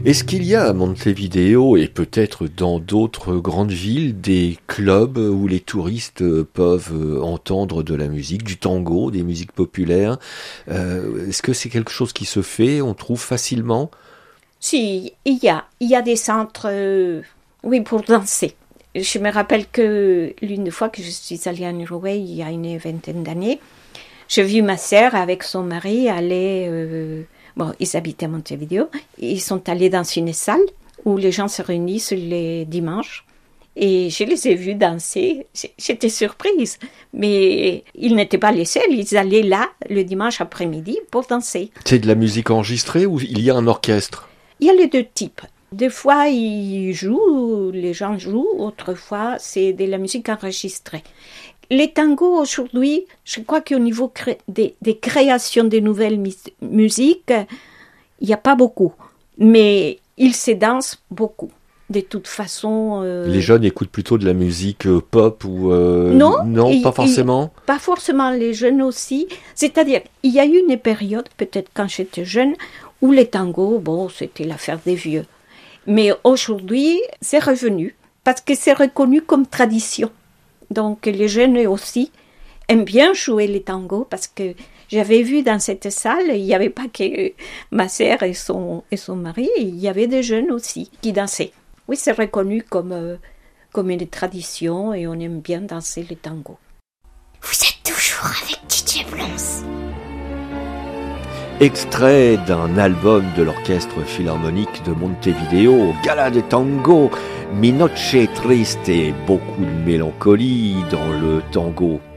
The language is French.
Est-ce qu'il y a à Montevideo et peut-être dans d'autres grandes villes des clubs où les touristes peuvent entendre de la musique, du tango, des musiques populaires? Est-ce que c'est quelque chose qui se fait, on trouve facilement? Si, il y a des centres, oui, pour danser. Je me rappelle que l'une fois que je suis allée en Uruguay, il y a une vingtaine d'années, j'ai vu ma sœur avec son mari aller, ils habitaient à Montevideo, ils sont allés dans une salle où les gens se réunissent les dimanches. Et je les ai vus danser, j'étais surprise. Mais ils n'étaient pas les seuls, ils allaient là le dimanche après-midi pour danser. C'est de la musique enregistrée ou il y a un orchestre? Il y a les deux types. Des fois, ils jouent, les gens jouent, autrefois, c'est de la musique enregistrée. Les tangos, aujourd'hui, je crois qu'au niveau des créations de nouvelles musiques, il n'y a pas beaucoup. Mais ils se dansent beaucoup. De toute façon... Les jeunes écoutent plutôt de la musique pop ou... Non, pas forcément. Pas forcément, les jeunes aussi. C'est-à-dire, il y a eu une période, peut-être quand j'étais jeune, où les tangos, c'était l'affaire des vieux. Mais aujourd'hui, c'est revenu, parce que c'est reconnu comme tradition. Donc les jeunes aussi aiment bien jouer les tangos, parce que j'avais vu dans cette salle, il n'y avait pas que ma sœur et son mari, il y avait des jeunes aussi qui dansaient. Oui, c'est reconnu comme une tradition et on aime bien danser les tangos. Vous êtes toujours avec DJ Blonce. Extrait d'un album de l'Orchestre Philharmonique de Montevideo, Gala de Tango, Mi Noche Triste, beaucoup de mélancolie dans le tango.